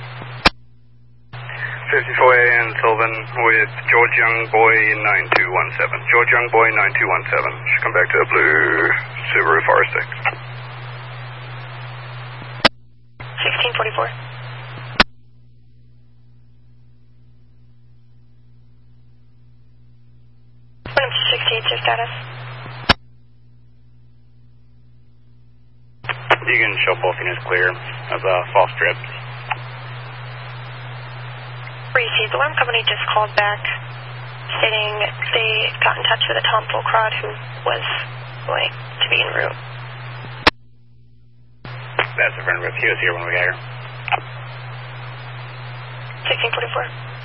54A and Sylvan with George Young Boy 9217. George Young Boy 9217. Should come back to a blue Subaru Forester. 1644. Winham 268, your status. You can show both units clear of the false strip. Received. The alarm company just called back stating they got in touch with a Tom Fulcrod who was going to be en route. That's affirmative. He was here when we got here. 1644.